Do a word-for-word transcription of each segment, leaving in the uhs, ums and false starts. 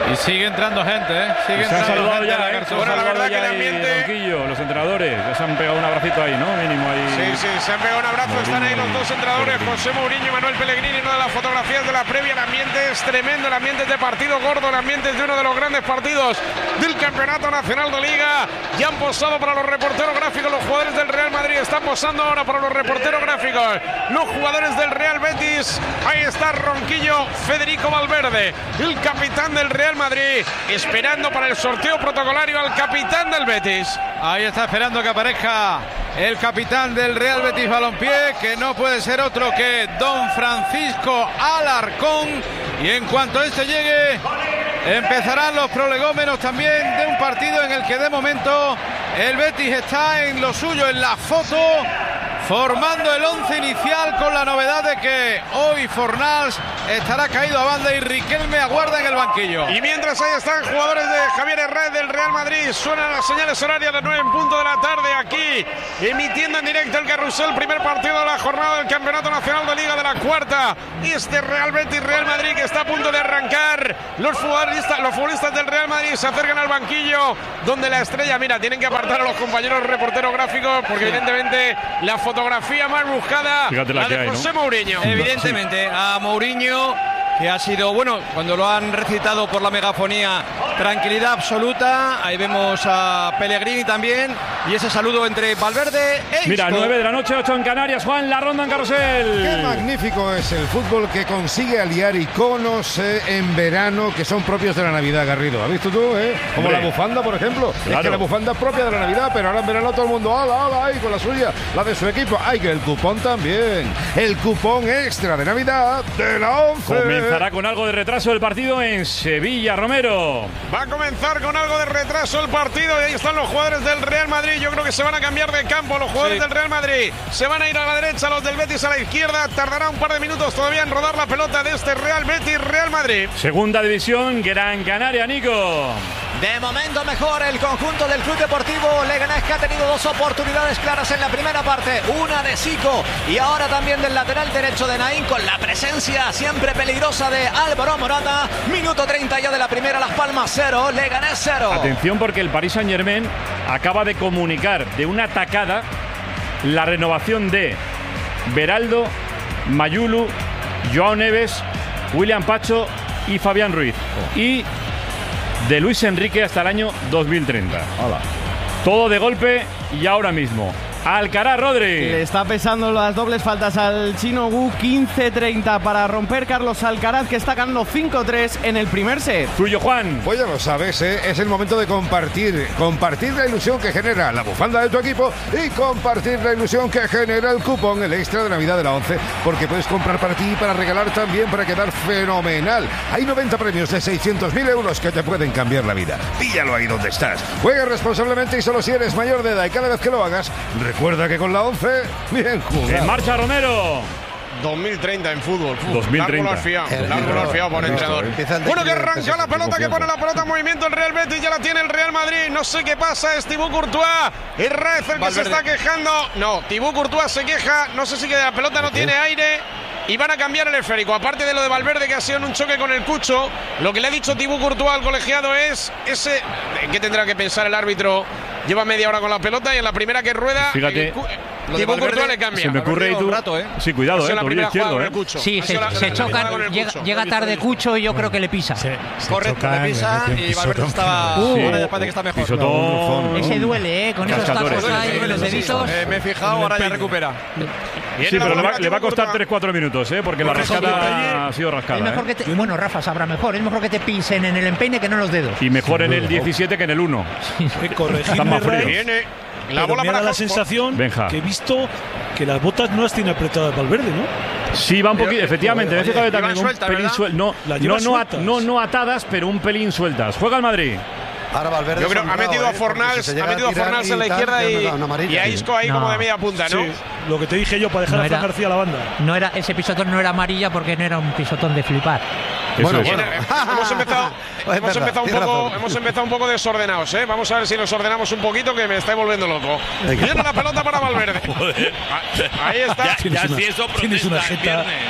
Y sigue entrando gente, ¿eh? Sigue se entrando ha gente. ya, La ¿eh? Garzón. Bueno, la verdad que el ya ambiente... Ronquillo, los entrenadores, ya se han pegado un abracito ahí, ¿no? Mínimo ahí. Sí, sí, se han pegado un abrazo. Están ahí los dos entrenadores, José Mourinho y Manuel Pellegrini. Una de las fotografías de la previa. El ambiente es tremendo, el ambiente es de partido gordo, el ambiente es de uno de los grandes partidos del Campeonato Nacional de Liga. Ya han posado para los reporteros gráficos los jugadores del Real Madrid. Están posando ahora para los reporteros gráficos los jugadores del Real Betis. Ahí está Ronquillo, Federico Valverde, el capitán del Real Madrid, esperando para el sorteo protocolario al capitán del Betis. Ahí está esperando que aparezca el capitán del Real Betis Balompié, que no puede ser otro que don Francisco Alarcón. Y en cuanto este llegue, empezarán los prolegómenos también de un partido en el que de momento el Betis está en lo suyo, en la foto, formando el once inicial, con la novedad de que hoy Fornals estará caído a banda y Riquelme aguarda en el banquillo. Y mientras ahí están jugadores de Javier Herrera del Real Madrid, suenan las señales horarias de nueve en punto de la tarde aquí, emitiendo en directo el Carrusel, primer partido de la jornada del Campeonato Nacional de Liga de la cuarta. Este Real Betis Real Madrid que está a punto de arrancar. Los futbolistas, los futbolistas del Real Madrid se acercan al banquillo, donde la estrella, mira, tienen que apartar a los compañeros reporteros gráficos, porque evidentemente la fotografía más buscada, Fíjate la la de que hay, José ¿no? Mourinho. Evidentemente, a Mourinho, que ha sido, bueno, cuando lo han recitado por la megafonía, tranquilidad absoluta. Ahí vemos a Pellegrini también, y ese saludo entre Valverde e Mira, Isco. nueve de la noche, ocho en Canarias. Juan, la ronda en Carrusel. Qué magnífico es el fútbol que consigue aliar iconos eh, en verano que son propios de la Navidad, Garrido. ¿Has visto tú, eh? Como Hombre. la bufanda, por ejemplo. Claro. Es que la bufanda es propia de la Navidad, pero ahora en verano todo el mundo, ala, ala, ahí con la suya, la de su equipo. Ay, que el cupón también. El cupón extra de Navidad de la once. Comenzará con algo de retraso el partido en Sevilla, Romero. Va a comenzar con algo de retraso el partido y ahí están los jugadores del Real Madrid. Yo creo que se van a cambiar de campo los jugadores Sí. del Real Madrid. Se van a ir a la derecha, los del Betis a la izquierda. Tardará un par de minutos todavía en rodar la pelota de este Real Betis Real Madrid. Segunda división, Gran Canaria, Nico. De momento mejor el conjunto del Club Deportivo Leganés, que ha tenido dos oportunidades claras en la primera parte, una de Zico y ahora también del lateral derecho de Naín, con la presencia siempre peligrosa de Álvaro Morata. Minuto treinta ya de la primera, Las Palmas cero, Leganés cero. Atención, porque el Paris Saint-Germain acaba de comunicar de una tacada la renovación de Beraldo, Mayulu, Joao Neves, William Pacho y Fabián Ruiz. Y de Luis Enrique hasta el año dos mil treinta. Hola. Todo de golpe y ahora mismo. Alcaraz, Rodri. Le está pesando las dobles faltas al chino Gu. quince treinta para romper Carlos Alcaraz, que está ganando cinco tres en el primer set. Tuyo, Juan. Pues ya lo sabes, ¿eh? Es el momento de compartir, compartir la ilusión que genera la bufanda de tu equipo y compartir la ilusión que genera el cupón, el extra de Navidad de la once, porque puedes comprar para ti y para regalar también, para quedar fenomenal. Hay noventa premios de seiscientos mil euros que te pueden cambiar la vida. Píllalo ahí donde estás. Juega responsablemente y solo si eres mayor de edad, y cada vez que lo hagas, recuerda que con la once, bien jugado. En marcha, Romero. dos mil treinta en fútbol. dos mil treinta. Largo lo has fiado, largo lo has fiado por el entrenador. Bueno, que arranca la pelota, que pone la pelota en movimiento el Real Betis, ya la tiene el Real Madrid. No sé qué pasa, es Thibaut Courtois. Es Raez el que se está quejando. No, Thibaut Courtois se queja. No sé si que la pelota no tiene aire. Y van a cambiar el esférico. Aparte de lo de Valverde, que ha sido en un choque con el Cucho, lo que le ha dicho Thibaut Courtois al colegiado es ese. ¿Qué tendrá que pensar el árbitro? Lleva media hora con la pelota y en la primera que rueda, Fíjate, Thibaut Courtois le cambia. Se me ocurre y tú. rato, ¿eh? Sí, cuidado, Ha sido eh. la Tobillo primera jugada izquierdo, con eh. el Cucho. Sí, Ha se, sido la- se la chocan, primera con el llega, Cucho. llega tarde Cucho y yo creo que le pisa. Se, se Correcto, chocan, le pisa le meten y Valverde pisotón. estaba. Sí. Ahora ya parece que está mejor. Pisotón. Ese duele, ¿eh? Con esos Cascadores. tacos ahí, Duele, los duele, deditos. Eh, me he fijado, ahora ya recupera. Viene Sí, la pero le va, bola, le va a Thibaut costar Courtois. tres cuatro minutos, ¿eh? Porque la rascada ha sido Es rascada. mejor ¿eh? que te- bueno, Rafa sabrá mejor. Es mejor que te pisen en el empeine que no en los dedos. Y mejor en el duda. diecisiete que en el uno. Eh, Están corregidme, más fríos. Raez, Viene la pero bola me da para la Cor- sensación Benja. que he visto que las botas no las tiene apretadas Valverde, ¿no? Sí, va un poquito, efectivamente. Me he fijado oye, también iban un sueltas, pelín ¿verdad? sueltas. No, Las no, lleva no, at- sueltas. no, no atadas, pero un pelín sueltas. Juega el Madrid. Ahora Valverde Yo creo es ha honrado, metido a ¿eh? Porque Fornals, si se ha llega metido a tirar Fornals en la y tal, izquierda ya nos da y, una amarilla. y a Isco ahí No. como de media punta, ¿no? Sí, lo que te dije yo para dejar No a Fran era- García a la banda. No era, ese pisotón no era amarilla porque no era un pisotón de flipar. Eso Bueno, es. Viene- hemos empezado, Es hemos verdad, empezado un tiene poco, razón. hemos empezado un poco desordenados, ¿eh? Vamos a ver si nos ordenamos un poquito, que me estáis volviendo loco. Viene la pelota para Valverde. Ahí está. Tienes una, tienes una jeta.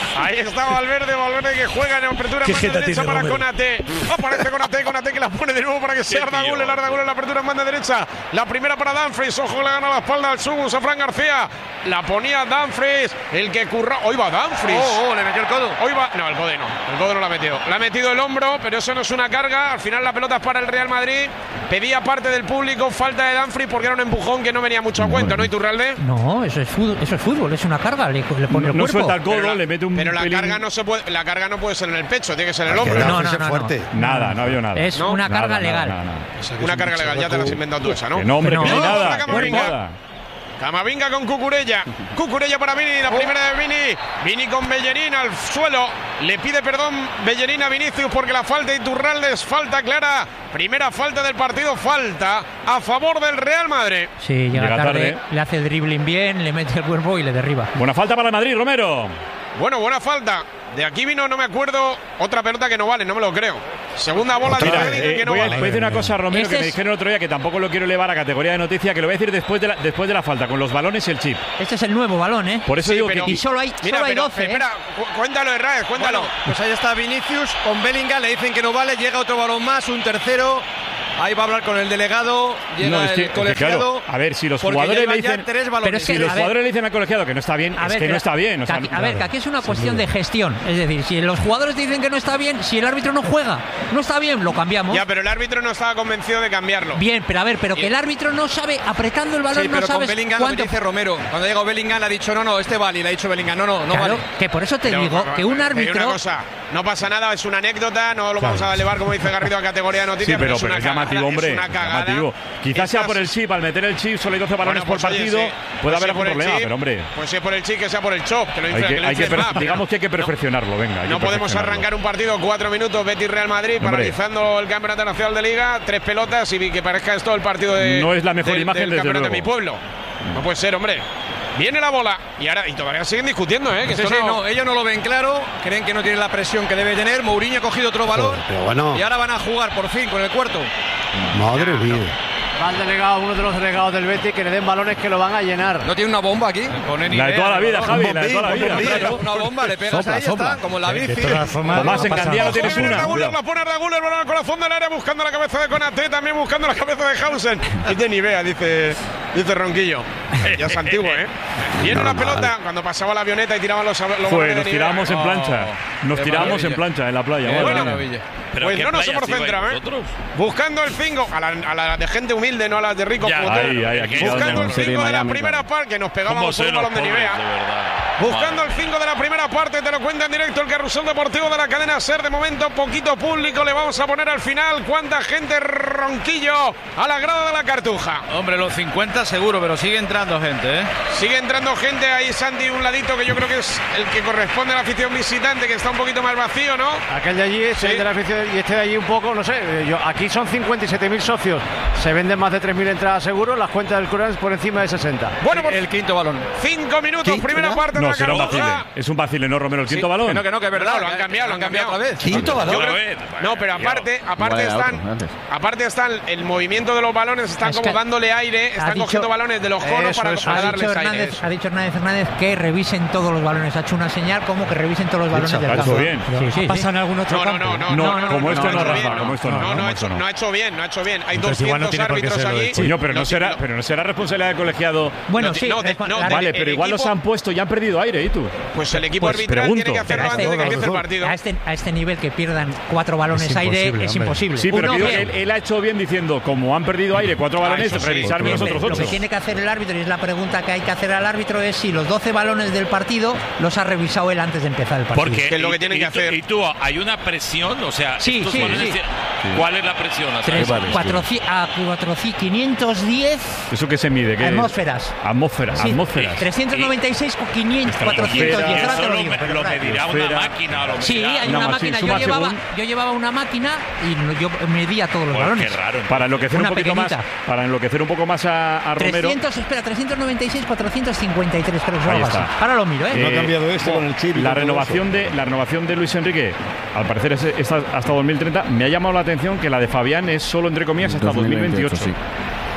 Ahí está Valverde, Valverde que juega en apertura en banda derecha para Konate. Aparece Konate, Konate que la pone de nuevo para que sea Arda Güler, Arda Güler en la apertura en banda derecha. La primera para Dumfries, ojo que le gana la espalda al Subus a Fran García. La ponía Dumfries, el que curra. Hoy va Dumfries. Oh, oh, le metió el codo. Hoy va. No, el codo no. El codo no lo ha metido. Le ha metido el hombro, pero eso no es una carga. Al final la pelota es para el Real Madrid. Pedía parte del público falta de Dumfries porque era un empujón que no venía mucho a cuento, ¿no? Iturralde. No, eso es fútbol, eso es fútbol, es una carga, le, le pone no, el no cuerpo. suelta el codo, la, le mete un Pero la pelín. carga no se puede, la carga no puede ser en el pecho, tiene que ser en el hombro. No, no, no, fuerte. no. Nada, no había nada. Es ¿No? una Nada, carga nada, legal. nada, nada. Una carga legal, ya te la has inventado tú esa, ¿no? Que no, hombre, No. que no hay No, nada. para No hay Camavinga. nada. Camavinga con Cucurella. Cucurella para Vini, la primera de Vini. Vini con Bellerín al suelo. Le pide perdón Bellerín a Vinicius porque la falta de Iturralde es falta clara. Primera falta del partido, falta a favor del Real Madrid. Sí, llega, Llega tarde, tarde. le hace el dribbling bien, le mete el cuerpo y le derriba. Buena falta para el Madrid, Romero. Bueno, buena falta. De aquí vino, no me acuerdo, otra pelota que no vale, no me lo creo. Segunda bola de Mira, Bellingham eh, que no voy, a, vale. voy a decir una cosa, Romero, Este que me es- dijeron el otro día que tampoco lo quiero elevar a categoría de noticia, que lo voy a decir después de la, después de la falta, con los balones y el chip. Este es el nuevo balón, ¿eh? Por eso Sí, digo pero- que Y solo hay, Mira, solo hay pero, doce. ¿eh? espera, cu- cuéntalo, Herrera, cuéntalo. Bueno, pues ahí está Vinicius con Bellingham, le dicen que no vale, llega otro balón más, un tercero. Ahí va a hablar con el delegado, llega No, es que- el es que colegiado. claro, a ver, si los porque jugadores llevan le ya dicen- tres balones. Pero es que- si los a ver- jugadores le dicen al colegiado que no está bien, A es ver, que no que- está bien. O sea, que aquí- a ver, que aquí es una cuestión de gestión. Es decir, si los jugadores dicen que no está bien, si el árbitro no juega, no está bien, lo cambiamos. Ya, pero el árbitro no estaba convencido de cambiarlo. Bien, pero a ver, pero que el árbitro no sabe, apretando el balón, Sí, no pero con sabes Bellingham lo que cuánto. dice Romero. Cuando ha llegado Bellingham le ha dicho, no, no, este vale. Y le ha dicho Bellingham, no, no, no Claro, vale. que por eso te Pero, digo que un pero árbitro. una cosa, no pasa nada, es una anécdota, no lo vamos a elevar, como dice Garrido, a categoría de sí, noticias, pero, es pero una es llamativo, cagada, hombre. es una es cagada. llamativo. Quizás sea Estas- por el chip, al meter el chip, solo hay doce balones Bueno, pues, por oye, partido, sí. puede Pues haber si algún por el problema, chip, pero hombre. Pues si es por el chip, que sea por el chop, que lo Hay dice, que, que lo hay que dice per- Pep, pero digamos no- que hay que perfeccionarlo, venga. hay No que podemos perfeccionarlo. arrancar un partido, cuatro minutos, Betis Real Madrid, Hombre. paralizando el Campeonato Nacional de Liga, tres pelotas y que parezca esto el partido de, No es la mejor del, imagen, del desde Campeonato luego. de mi pueblo. No puede ser, hombre. Viene la bola y ahora y todavía siguen discutiendo, ¿eh? Que Sí, esto sí, no- no, ellos no lo ven claro, creen que no tiene la presión que debe tener. Mourinho ha cogido otro balón Pero bueno, y ahora van a jugar por fin con el cuarto. madre mía. Va el delegado, uno de los delegados del Betis, que le den balones que lo van a llenar. ¿No tiene una bomba aquí? La de toda la vida, Javi, la de toda la vida. Sí, claro. una bomba, le pegas Sopla, ahí, ya sopla. está, como en la bici. Tomás, en Candiano tienes Viene una. Arda Güler, Cuidado. la pone Arda Güler, balón al corazón del área, buscando la cabeza de Konate, también buscando la cabeza de Hausen. Es de Nivea, dice, dice Ronquillo. Ya es antiguo, ¿eh? Viene la pelota, cuando pasaba la avioneta y tiraban los, los Pues balones de nos Nivea. tirábamos en plancha. Nos qué tiramos maravilla. en plancha en la playa. Qué madre mía. maravilla. Pues no nos hemos centrado, ¿eh? Buscando el cinco, a la, a la de gente humilde, no a las de ricos. Ya, puteros. ahí, ahí, aquí ya Buscando donde el no. cinco de la Miami, primera parte, que nos pegábamos ¿Cómo por se un balón de los Nivea. pobres, de verdad? Buscando Madre. el cinco de la primera parte, te lo cuenta en directo el Carrusel Deportivo de la cadena SER. De momento, poquito público le vamos a poner al final. ¿Cuánta gente, Ronquillo, a la grada de la Cartuja? Hombre, los cincuenta seguro, pero sigue entrando gente, ¿eh? Sigue entrando gente ahí, Santi, un ladito que yo creo que es el que corresponde a la afición visitante, que está un poquito más vacío, ¿no? Aquel de allí es Sí. el de la afición y este de allí un poco, no sé. eh, Yo, aquí son cincuenta y siete mil socios. Se venden más de tres mil entradas seguro. Las cuentas del Currans por encima de sesenta. Bueno, por El quinto balón. cinco minutos, ¿Quinto primera ya? parte de No, la será un Cartuja. vacile. Es un vacile, ¿no, Romero? El quinto Sí, balón. Que no, que no, que es verdad. No, lo han cambiado, lo han cambiado. otra vez. Quinto balón. Yo creo- Joder, No, pero aparte, aparte Igual era están, otro, antes. aparte están el movimiento de los balones, están Es como que dándole aire, están dicho- cogiendo balones de los conos Eso, para, eso, para Ha darles dicho, aire. Hernández, eso. ha dicho Hernández Fernández que revisen todos los balones. Ha hecho una señal como que revisen todos los balones Hecho, del ha hecho campo. bien. Sí, sí, sí. en algún otro No, no, campo? no, no, No, no, como esto ha no, hecho Rafa, bien. como esto no, No, no, como ha esto hecho, no. no ha hecho bien, no ha hecho bien. Hay Entonces igual no doscientos tiene por qué árbitros ser lo de allí. Chile. Coño, pero no No, será, no. pero no será responsabilidad del colegiado. Bueno, No, sí. no, de- es- no, la- de- Vale, el pero igual los equipo- han puesto y han perdido aire, ¿y tú? Pues el equipo Pues arbitral pregunto. tiene que hacerlo Pero antes de que este- empiece el partido. a, este, a este nivel que pierdan cuatro balones Es aire imposible, es hombre. imposible. Sí, pero Uno, que digo bien. que él, él ha hecho bien diciendo, como han perdido aire cuatro balones, eso sí. revisarme los Bien, otros Lo que ocho. tiene que hacer el árbitro, y es la pregunta que hay que hacer al árbitro, es si los doce balones del partido los ha revisado él antes de empezar el partido. Porque Que es lo que y- tienen y que tú- hacer. Y tú, hay una presión, o sea, Sí, estos sí, balones sí. tienen- ¿cuál es la presión? O sea, Tres, vale, cuatroci- a cuatroci- quinientos diez ¿Eso qué se mide? ¿Qué es? atmósferas. Atmósferas, Sí, atmósferas. trescientos noventa y seis con quinientos, cuatrocientos diez. Esfera. Ahora te eso lo lo, digo, me- pero lo claro. medirá una Esfera. máquina. Lo Sí, medirá- hay Una una ma- máquina. sí, Yo suma llevaba, según. yo llevaba una máquina y no- yo medía todos los Pues balones. qué raro. Para enloquecer un Una poquito más, pequeñita. para enloquecer un poco más a, a Romero. trescientos, espera, trescientos noventa y seis, cuatrocientos cincuenta y tres, creo que es Ahí algo está. así. Ahora lo miro, ¿eh? No ha cambiado este con el chip y La con todo renovación eso. de la renovación de Luis Enrique, al parecer es, es hasta dos mil treinta. Me ha llamado la atención que la de Fabián es solo entre comillas hasta dos mil veintiocho. sí.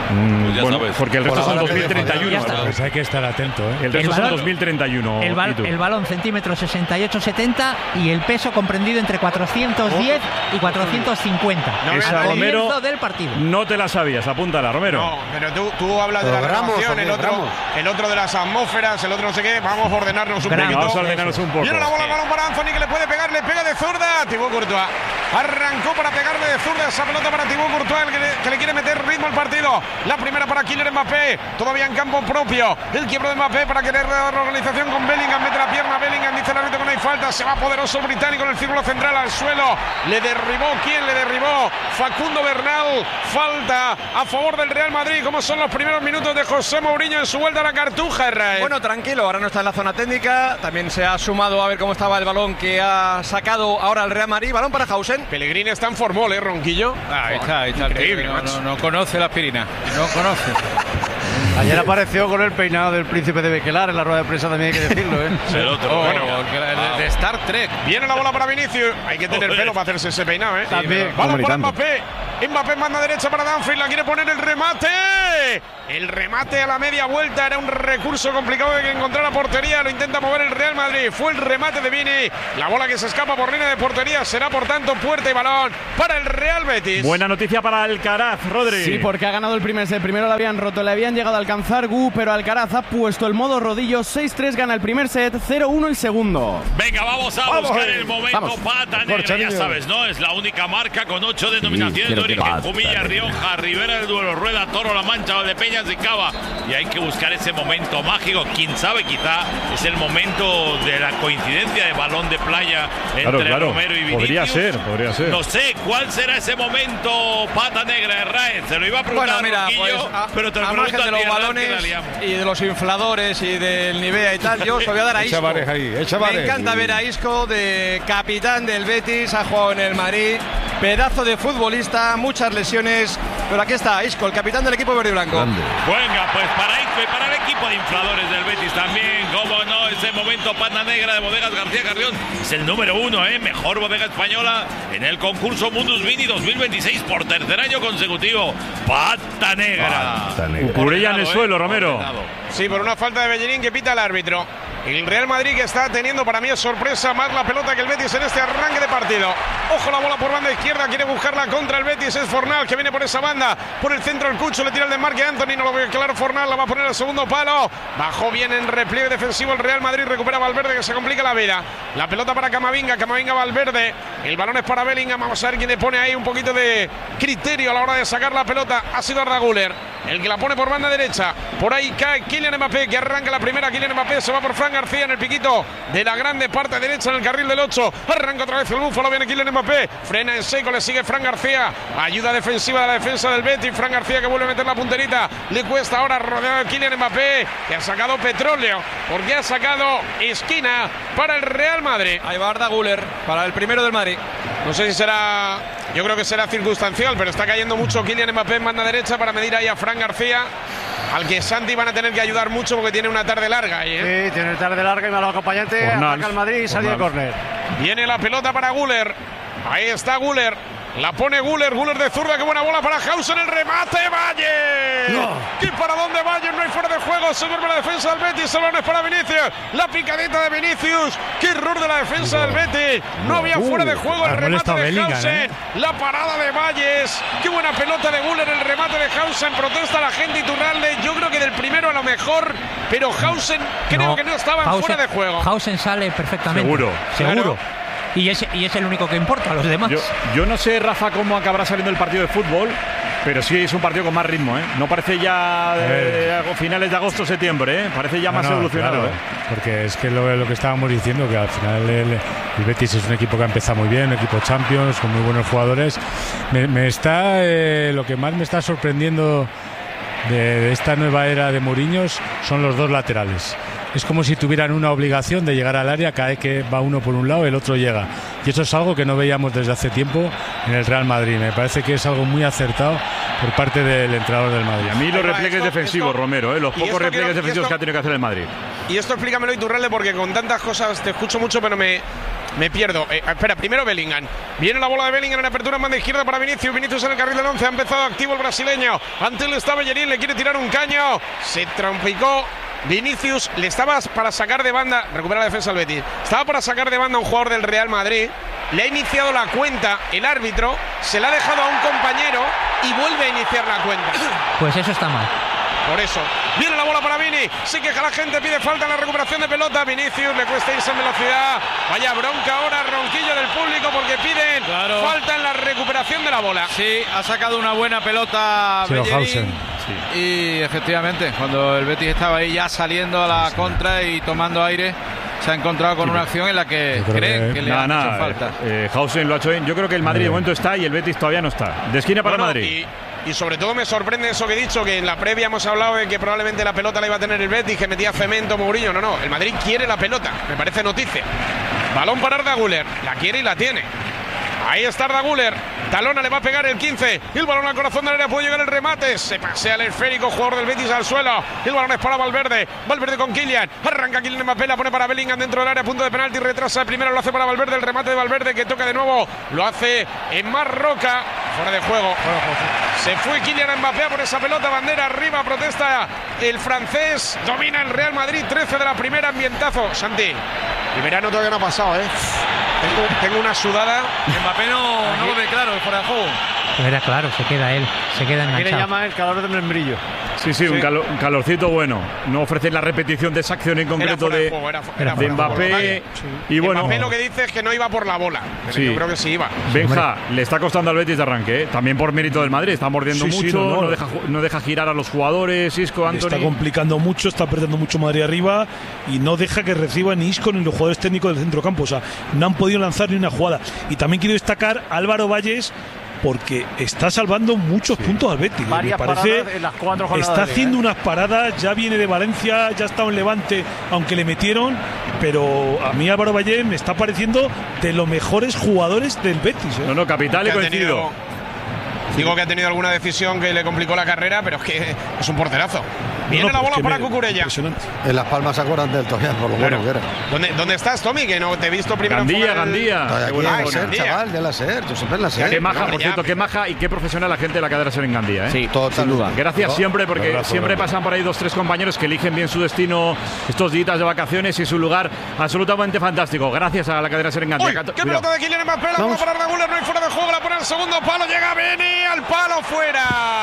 Mm, Pues ya bueno, sabes. porque el resto Por son ahora dos mil treinta y uno. Ya está. Pues hay que estar atento, ¿eh? El resto El son balón- dos mil treinta y uno. El, bal- Itu. el balón centímetros sesenta y ocho setenta y el peso comprendido entre cuatrocientos diez y cuatrocientos cincuenta. Esa, al Romero, comienzo del partido. No te la sabías, apúntala, Romero. No, pero tú, tú hablas de la Pero gramos, renovación, el ¿o qué? otro, Gramos. el otro de las atmósferas, el otro no sé qué. Vamos a ordenarnos un Gramos. poquito. Vamos a ordenarnos un poco. Viene la bola, el balón para Anthony que le puede pegar, le pega de zurda. Thibaut Courtois arrancó para pegarle de zurda esa pelota para Thibaut Courtois, el que le, que le quiere meter ritmo al partido. La primera para Kylian Mbappé, todavía en campo propio. El quiebro de Mbappé para querer dar la organización con Bellingham, mete la pierna Bellingham, dice el árbitro que no hay falta. Se va poderoso el británico en el círculo central al suelo. Le derribó, ¿quién le derribó? Facundo Bernal. Falta a favor del Real Madrid. ¿Cómo son los primeros minutos de José Mourinho en su vuelta a la Cartuja, Herrera? Bueno, tranquilo, ahora no está en la zona técnica. También se ha sumado a ver cómo estaba el balón que ha sacado ahora el Real Madrid. Balón para Hausen. Pellegrini está en formol, ¿eh, Ronquillo? Ahí está, ahí está. Increíble, no, macho. no, no conoce la aspirina. No conoce. Ayer apareció con el peinado del príncipe de Bequelar en la rueda de prensa, también hay que decirlo, ¿eh? El otro. Oh, bueno, el de, de Star Trek. Viene la bola para Vinicius. Hay que tener pelo para hacerse ese peinado, ¿eh? También. Balón para Comunicando. Mbappé. Mbappé manda derecha para Danfield. La quiere poner el remate. El remate a la media vuelta. Era un recurso complicado de que encontrara portería. Lo intenta mover el Real Madrid. Fue el remate de Vini. La bola que se escapa por línea de portería. Será por tanto puerta y balón para el Real Betis. Buena noticia para Alcaraz, Rodri. Sí, porque ha ganado el primer set. Primero le habían roto, le habían llegado a alcanzar Gu, pero Alcaraz ha puesto el modo rodillo. seis tres gana el primer set, cero uno el segundo. venga, vamos a Vamos, buscar eh. el momento. Vamos. Pata Corcha, negra, ya niño. sabes, ¿no? Es la única marca con ocho denominaciones quiero de que origen. pata Jumilla, negra. Rioja, Rivera del Duero, Rueda, Toro, La Mancha, Valdepeñas y Cava. Y hay que buscar ese momento mágico. Quién sabe, quizá es el momento de la coincidencia de balón de playa entre Claro, claro. Romero y Vinicius. Podría ser, podría ser. No sé cuál será ese momento, Pata negra, Herrera. Se lo iba a preguntar Bueno, mira, a Ronquillo, pues a, pero te lo al margen pregunto de a los ti, Hernán, que la balones liamos. y de los infladores y del Nivea y tal, yo os lo voy a dar a Echa Isco. bares ahí, echa bares. Me encanta ver a Isco, de capitán del Betis, ha jugado en el Madrid, pedazo de futbolista, muchas lesiones, pero aquí está Isco, el capitán del equipo verde y blanco. Grande. Venga, pues para Isco y para el equipo de infladores del Betis también, como no, ese momento Pata Negra de Bodegas García Carrión es el número uno, ¿eh? Mejor bodega española en el concurso Mundus Vini dos mil veintiséis por tercer año consecutivo. Pata Negra. Pata negra. Cucurella en el Ordenado, suelo, ¿eh? Romero. Ordenado. Sí, por una falta de Bellerín que pita el árbitro. El Real Madrid que está teniendo para mí es sorpresa más la pelota que el Betis en este arranque de partido. Ojo la bola por banda izquierda, quiere buscarla contra el Betis, es Fornal que viene por esa banda, por el centro el Cucho, le tira el desmarque a Anthony, no lo ve claro Fornal, la va a poner al segundo palo. Bajó bien en repliegue defensivo el Real Madrid, recupera Valverde que se complica la vida. La pelota para Camavinga, Camavinga Valverde, el balón es para Bellingham, vamos a ver quién le pone ahí un poquito de criterio a la hora de sacar la pelota. Ha sido Arda Güler, el que la pone por banda derecha, por ahí cae Kylian Mbappé que arranca la primera, Kylian Mbappé se va por Fran García en el piquito de la grande parte derecha en el carril del ocho, arranca otra vez el búfalo, viene Kylian Mbappé, frena en seco, le sigue Fran García, ayuda defensiva de la defensa del Betis, Fran García que vuelve a meter la punterita, le cuesta ahora rodeado de Kylian Mbappé, que ha sacado petróleo, porque ha sacado esquina para el Real Madrid. Ahí va Arda Güler para el primero del Madrid. No sé si será, yo creo que será circunstancial, pero está cayendo mucho Kylian Mbappé en banda derecha para medir ahí a Fran García, al que Santi van a tener que ayudar mucho porque tiene una tarde larga ahí, ¿eh? Sí, tiene tarde larga y malo acompañante. Fornals. Ataca el Madrid y salida de córner. Viene la pelota para Güler. Ahí está Güler. La pone Güler. Güler de zurda. Qué buena bola para Hausen. El remate. Valle. No. ¿Y para dónde Valle? No hay fuera de juego. Se duerme la defensa del Betis. El balón es para Vinicius. La picadita de Vinicius. Qué error de la defensa del Betis. No había fuera de juego. El ha remate molestado de Bellingham, Hausen. ¿eh? La parada de Valles. Qué buena pelota de Güler. El remate de Hausen. Protesta la gente Iturralde. Yo creo que del primero a lo mejor. Pero Hausen creo que no estaba en Hausen- fuera de juego. Hausen sale perfectamente. Seguro. Seguro. Claro. Y es, y es el único que importa, los demás. Yo, yo no sé, Rafa, cómo acabará saliendo el partido de fútbol, pero sí es un partido con más ritmo, ¿eh? No parece ya de, de finales de agosto septiembre, ¿eh? Parece ya No, más no, evolucionado. claro, ¿eh? porque es que lo, lo que estábamos diciendo, que al final el, el Betis es un equipo que ha empezado muy bien, un equipo Champions, con muy buenos jugadores. Me, me está, eh, lo que más me está sorprendiendo de, de esta nueva era de Mourinho son los dos laterales. Es como si tuvieran una obligación de llegar al área, cada vez que va uno por un lado, el otro llega. Y eso es algo que no veíamos desde hace tiempo en el Real Madrid. Me parece que es algo muy acertado por parte del entrenador del Madrid. Y a mí los Ahí va, repliegues esto- defensivos, esto- Romero, ¿eh? Los y pocos esto repliegues quiero- y defensivos esto- que ha tenido que hacer el Madrid. Y esto explícamelo, Iturralde, porque con tantas cosas te escucho mucho, pero me, Me pierdo. Eh, espera, primero Bellingham. Viene la bola de Bellingham en apertura en banda izquierda para Vinicius. Vinicius en el carril del once. Ha empezado activo el brasileño. Ante él está Bellerín. Le quiere tirar un caño. Se trompicó. Vinicius le estaba para sacar de banda. Recupera la defensa del Betis. Estaba para sacar de banda a un jugador del Real Madrid. Le ha iniciado la cuenta el árbitro. Se la ha dejado a un compañero y vuelve a iniciar la cuenta. Pues eso está mal. Por eso, viene la bola para Vini, se queja la gente, pide falta en la recuperación de pelota. Vinicius le cuesta irse en velocidad. Vaya bronca ahora, ronquillo del público porque piden claro. falta en la recuperación de la bola. Sí, ha sacado una buena pelota Bellerín. Sí. Y efectivamente, cuando el Betis estaba ahí ya saliendo a la contra y tomando aire, se ha encontrado con sí, una acción en la que cree que, que le ha hecho falta. Eh, Hausen lo ha hecho bien. Yo creo que el Madrid de momento está y el Betis todavía no está. De esquina para bueno, Madrid. Y... Y sobre todo me sorprende eso que he dicho, que en la previa hemos hablado de que probablemente la pelota la iba a tener el Betis, que metía cemento, Mourinho. No, no, el Madrid quiere la pelota, me parece noticia. Balón para Arda Güler, la quiere y la tiene. Ahí está Arda Güler, Talona le va a pegar el quince, el balón al corazón del área, puede llegar el remate, se pasea el esférico, jugador del Betis al suelo, el balón es para Valverde, Valverde con Kylian, arranca Kylian Mbappé, la pone para Bellingham dentro del área, punto de penalti, retrasa el primero, lo hace para Valverde, el remate de Valverde que toca de nuevo, lo hace en Marroca, fuera de juego, se fue Kylian Mbappé a por esa pelota, bandera arriba, protesta el francés, domina el Real Madrid, trece de la primera, ambientazo, Santi. El verano todavía no ha pasado, ¿eh? Tengo, tengo una sudada. Mbappé no, no lo ve claro, fuera de juego. Pero era claro, se queda él, se queda enganchado. Aquí le llama el calor del membrillo. Sí, sí, sí. Un, calor, un calorcito bueno. No ofrecer la repetición de esa acción en concreto de, de, juego, era, era de Mbappé. Vale. Sí. Y bueno, Mbappé lo que dice es que no iba por la bola. Pero sí. Yo creo que sí iba. Benja, le está costando al Betis de arranque, ¿eh? También por mérito del Madrid. Está mordiendo sí, mucho, sí, no, no. No, deja, no deja girar a los jugadores. Isco, Antony. Está complicando mucho, está perdiendo mucho Madrid arriba y no deja que reciba ni Isco ni los jugadores técnicos del centrocampo. O sea, no han podido lanzar ni una jugada. Y también quiero destacar a Álvaro Valles, porque está salvando muchos sí. puntos al Betis. Varias me parece, en las cuatro jornadas está de haciendo ¿eh? unas paradas, ya viene de Valencia, ya está en Levante, aunque le metieron, pero a mí Álvaro Valle me está pareciendo de los mejores jugadores del Betis. ¿eh? No, no, capital y coincido. Digo que ha tenido alguna decisión que le complicó la carrera, pero es que es un porterazo. Viene no, no, la bola para Cucurella. En Las Palmas se acuerdan del Togian, por lo bueno, bueno que era. ¿Dónde, ¿Dónde estás, Tommy? Que no te he visto primero. Gandía, el... Gandía. Aquí bueno, en la SER, chaval, de la SER. Yo siempre en la SER. Qué maja, no, por cierto, qué maja y qué profesional la gente de la cadena SER en Gandía, ¿eh? Sí, todo, sin duda. Gracias no, siempre, porque abrazo, siempre grande. Pasan por ahí dos, tres compañeros que eligen bien su destino estos días de vacaciones y su lugar absolutamente fantástico. Gracias a la cadena SER en Gandía. Uy, qué pelota de Kylian Mbappé, la bola para Arda Güler, no hay fuera de juego, la pone al segundo palo, llega Beni al palo, fuera.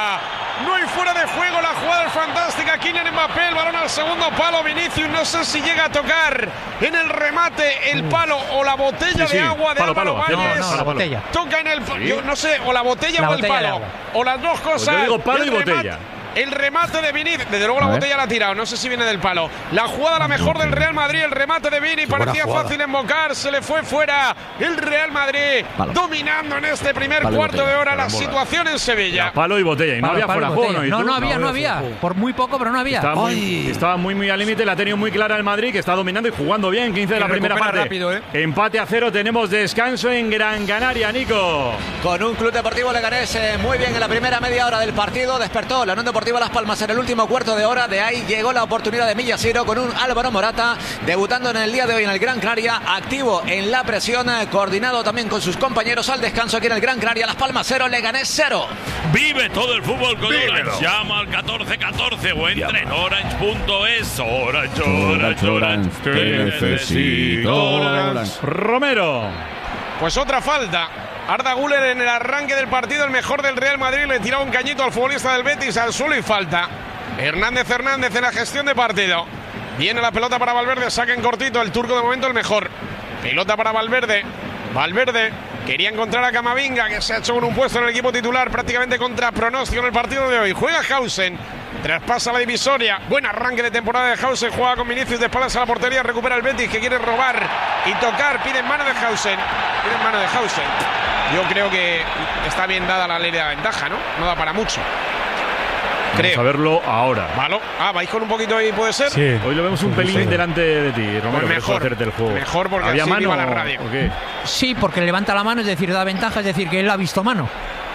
No hay fuera de juego, la jugada es fantástica. Kylian Mbappé, el balón al segundo palo. Vinicius, no sé si llega a tocar en el remate el palo o la botella sí, sí. de agua de palo, Álvaro palo, Valles. No, no, la botella. Toca en el ¿Sí? yo no sé, o la botella la o botella el palo. O las dos cosas. Pues yo digo palo y remate, botella. El remate de Vini, desde luego la botella la ha tirado, no sé si viene del palo. La jugada la mejor del Real Madrid, el remate de Vini, parecía fácil embocar, se le fue fuera el Real Madrid, palo. Dominando en este primer palo cuarto de hora la situación en Sevilla. La palo y botella, y no palo, había fuera juego, ¿no? No, no había, no había, por muy poco, pero no había. Estaba muy, estaba muy, muy al límite, la ha tenido muy clara el Madrid, que está dominando y jugando bien, quince de la primera parte. Rápido, ¿eh? Empate a cero, tenemos descanso en Gran Canaria, Nico. Con un Club Deportivo Leganés eh, muy bien en la primera media hora del partido, despertó la Unión Deportiva Las Palmas en el último cuarto de hora. De ahí llegó la oportunidad de Millasiro con un Álvaro Morata debutando en el día de hoy en el Gran Canaria, activo en la presión, coordinado también con sus compañeros al descanso aquí en el Gran Canaria. Las Palmas cero, Leganés cero. Vive todo el fútbol con Vívelo. Orange. Llama al catorce catorce o entra en orange punto es. Orange, Orange, Orange, te necesito. Orange. Romero. Pues otra falta. Arda Güler en el arranque del partido, el mejor del Real Madrid, le tiraba un cañito al futbolista del Betis al suelo y falta. Hernández Hernández en la gestión de partido. Viene la pelota para Valverde, saca en cortito, el turco de momento el mejor. Pelota para Valverde. Valverde quería encontrar a Camavinga, que se ha hecho con un puesto en el equipo titular, prácticamente contra pronóstico en el partido de hoy. Juega Hausen, traspasa la divisoria. Buen arranque de temporada de Hausen, juega con Vinicius de espaldas a la portería, recupera el Betis que quiere robar y tocar, pide en mano de Hausen. Pide en mano de Hausen. Yo creo que está bien dada la ley de la ventaja, ¿no? No da para mucho. Creo. Vamos a verlo ahora. Vale. Ah, ¿vais con un poquito ahí, puede ser? Sí. Hoy lo vemos un pelín sí. delante de ti, Romero. Pues mejor, hacerte el juego. Mejor porque ¿había así mano viva la radio. ¿o qué? Sí, porque levanta la mano, es decir, da ventaja, es decir, que él ha visto mano.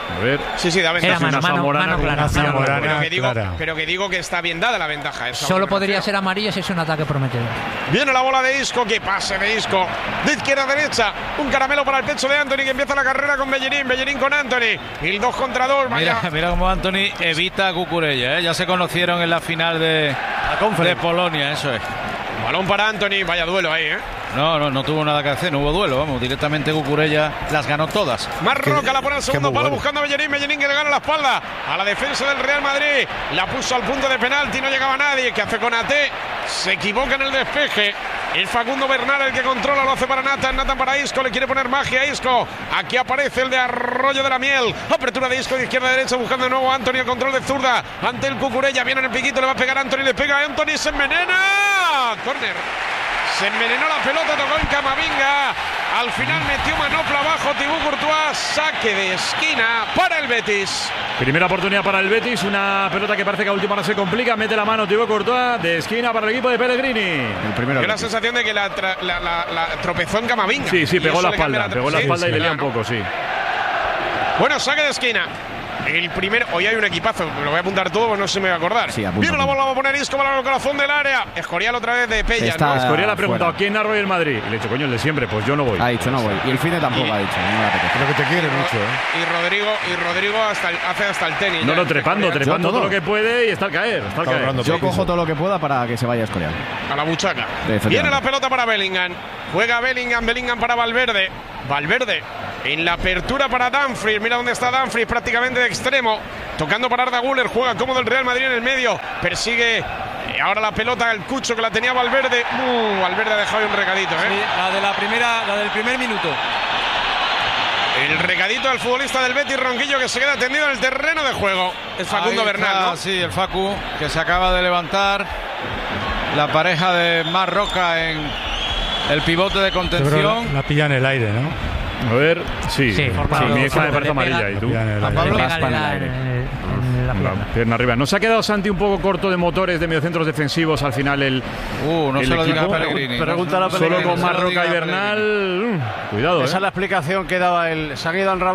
A ver. Sí, sí, da ventaja. Era mano, Una mano, zamorana mano con clara. una zamorana pero, que digo, clara. pero que digo que está bien dada la ventaja. Esa Solo me podría refiero. ser amarilla si es un ataque prometedor. Viene la bola de Isco, que pase de Isco. De izquierda a derecha, un caramelo para el pecho de Anthony, que empieza la carrera con Bellerín. Bellerín con Anthony. El dos contra dos. Mira, mira cómo Anthony evita a Cucurella, ¿eh? Ya se conocieron en la final de, de Polonia, eso es. Balón para Anthony, vaya duelo ahí, ¿eh? No, no, no tuvo nada que hacer, no hubo duelo, vamos, directamente Cucurella las ganó todas. Marroca la pone al segundo palo bueno. buscando a Bellerín. Bellerín que le gana la espalda a la defensa del Real Madrid. La puso al punto de penalti, no llegaba nadie. ¿Qué hace con Ate? Se equivoca en el despeje. El Facundo Bernal el que controla, lo hace para Nathan. Nathan para Isco, le quiere poner magia a Isco. Aquí aparece el de Arroyo de la Miel. Apertura de Isco de izquierda a derecha buscando de nuevo a Anthony. El control de zurda ante el Cucurella. Viene en el piquito, le va a pegar a Anthony. Le pega a Anthony, se envenena. Corner. Se envenenó la pelota, tocó en Camavinga. Al final metió manopla abajo Thibaut Courtois. Saque de esquina para el Betis. Primera oportunidad para el Betis, una pelota que parece que a última hora se complica, mete la mano Thibaut Courtois de esquina para el equipo de Pellegrini. El primero. Dio la sensación de que la, tra- la, la, la tropezó en Camavinga. Sí, sí, Y pegó eso la le cambia espalda, tra- pegó la Sí, espalda sí, y le lía claro. un poco, sí. Bueno, saque de esquina. El primero, hoy hay un equipazo, me lo voy a apuntar todo, porque no se me va a acordar. Sí, apunta, Viene la apunta. bola, va a poner Isco para el corazón del área. Escorial otra vez de Pellas, Está- ¿no? Escorial ha preguntado fuera. quién narró el Madrid. Y le he dicho, coño, el de siempre, pues yo no voy. Ha dicho, no voy. Y el Fine tampoco Y- ha dicho, no me apetece. Creo que te quiere mucho, ¿eh? Y Rodrigo, y Rodrigo hasta el- hace hasta el tenis. No, ya. no, trepando, Escorial trepando Yo todo. todo lo que puede y está al caer. Está al Está caer. ahorrando Yo piso. cojo todo lo que pueda para que se vaya a Escorial. A la buchaca. Efectivamente. Viene la pelota para Bellingham. Juega Bellingham, Bellingham para Valverde. Valverde en la apertura para Dumfries. Mira dónde está Dumfries, prácticamente de extremo. Tocando para Arda Güler. Juega cómodo el Real Madrid en el medio. Persigue eh, ahora la pelota el Cucho que la tenía Valverde. Uh, Valverde ha dejado ahí un recadito, ¿eh? Sí, la de la primera, la del primer minuto. El recadito del futbolista del Betis, Ronquillo, que se queda tendido en el terreno de juego. Es Facundo Ahí Bernal, está, ¿no? Sí, el Facu, que se acaba de levantar. La pareja de Marroca en el pivote de Yo creo que contención. la pilla en el aire, ¿no? A ver, sí. Sí, Sí, por Pablo, mi esa me Pablo, parece le pega. amarilla. ¿Y La tú? pilla en el A aire. Pablo Pégale raspa en el la- aire. en la La pierna. pierna arriba. ¿No se ha quedado Santi un poco corto de motores de mediocentros defensivos al final el, Uh, no el se lo diga a equipo? Pellegrini. Pregúntale a No se lo Solo Pellegrini, diga, con no se lo Marroca diga y a Pellegrini. Bernal? mm, Cuidado, Esa ¿eh? es la explicación que daba el. Se han ido al Rabat